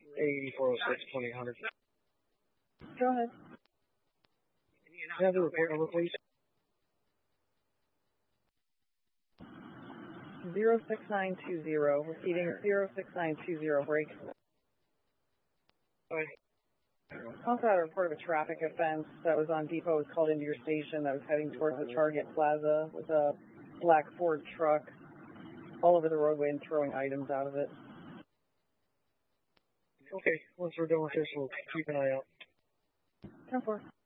8406 2800. Go ahead. Can you have the report number, please? 06920, repeating 06920, break. Alright. Also had a report of a traffic offense that was on Depot, was called into your station, that was heading towards the Target Plaza with a black Ford truck all over the roadway and throwing items out of it. Okay, once we're done with this, we'll keep an eye out. 10-4.